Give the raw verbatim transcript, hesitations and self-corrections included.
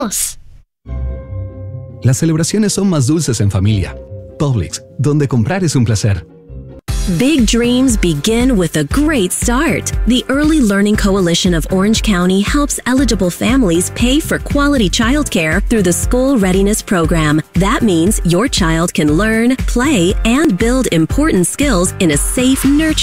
Las celebraciones son más dulces en familia. Publix, donde comprar es un placer. Big dreams begin with a great start. The Early Learning Coalition of Orange County helps eligible families pay for quality childcare through the School Readiness Program. That means your child can learn, play, and build important skills in a safe, nurturing